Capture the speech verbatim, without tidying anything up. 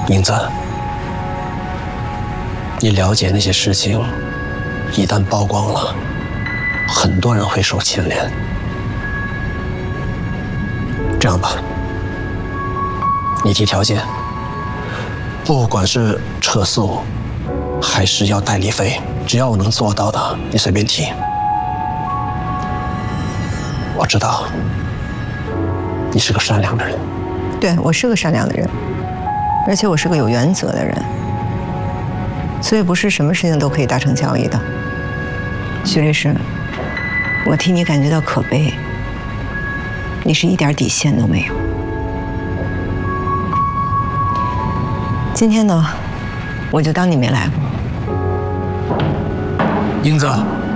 英子，你了解那些事情，一旦曝光了，很多人会受牵连。这样吧，你提条件，不管是撤诉，还是要代理费，只要我能做到的，你随便提。我知道你是个善良的人。 对，我是个善良的人，而且我是个有原则的人，所以不是什么事情都可以达成交易的。徐律师，我替你感觉到可悲，你是一点底线都没有。今天呢，我就当你没来过。 英子。